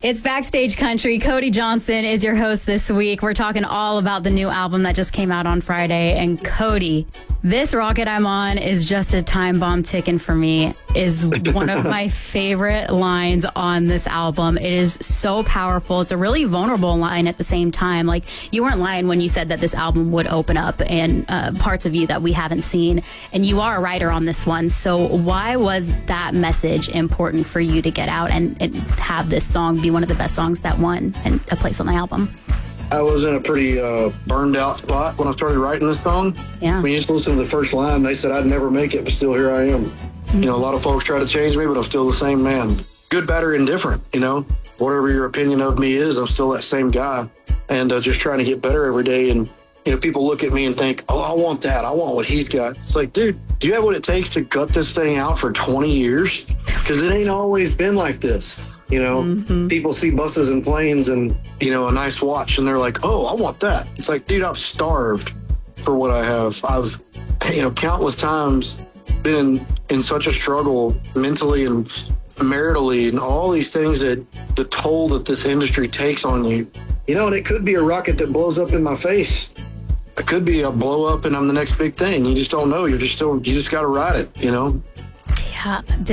It's Backstage Country. Cody Johnson is your host this week. We're talking all about the new album that just came out on Friday. And Cody, this rocket I'm on is just a time bomb ticking for me, is one of my favorite lines on this album. It is so powerful. It's a really vulnerable line at the same time. Like, you weren't lying when you said that this album would open up and parts of you that we haven't seen. And you are a writer on this one. So why was that message important for you to get out and have this song be one of the best songs that won and a place on the album? I was in a pretty burned out spot when I started writing this song. Yeah. When you just listen to the first line, they said I'd never make it, but still here I am. Mm-hmm. You know, a lot of folks try to change me, but I'm still the same man. Good, bad, or indifferent, you know. Whatever your opinion of me is, I'm still that same guy. And just trying to get better every day. And, you know, people look at me and think, oh, I want that. I want what he's got. It's like, dude, do you have what it takes to gut this thing out for 20 years? Because it ain't always been like this. You know, people see buses and planes and, you know, a nice watch and they're like, oh, I want that. It's like, dude, I'm starved for what I have. I've, you know, countless times been in such a struggle mentally and maritally and all these things, that the toll that this industry takes on you, you know, and it could be a rocket that blows up in my face. It could be a blow up and I'm the next big thing. You just don't know. You just got to ride it, you know? Yeah.